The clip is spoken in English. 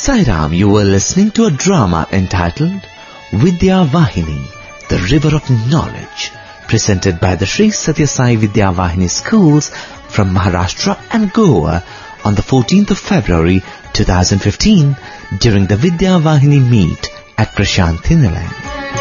Sairam, you were listening to a drama entitled Vidya Vahini, the River of Knowledge, presented by the Sri Satya Sai Vidya Vahini schools from Maharashtra and Goa on the 14th of February 2015 during the Vidya Vahini meet at Prashanthi Nilayam.